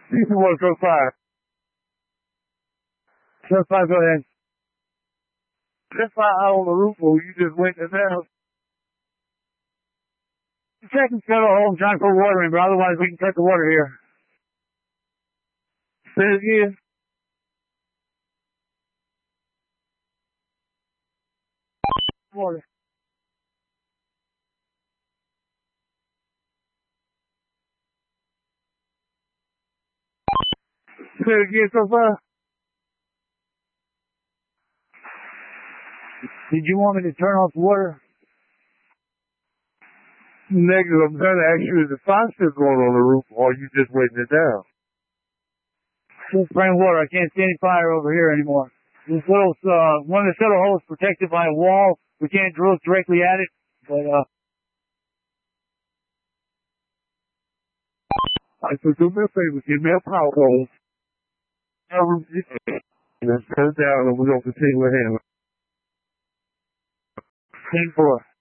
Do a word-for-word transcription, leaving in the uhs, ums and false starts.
You want to go fire? Just fire, go ahead. Just fire out on the roof, or you just went to down. Check and settle home, trying to put water in, but otherwise we can cut the water here. Say it again. Water. Say it again so far. Did you want me to turn off the water? Negative. I'm trying to ask you, is the fire still going on the roof, or are you just waiting it down? Just spraying water. I can't see any fire over here anymore. This little, uh, one of the cellar holes protected by a wall. We can't drill directly at it, but, uh, I said, do me a favor, give me a power hose. Let's turn it down and we're going to continue with him. ten four.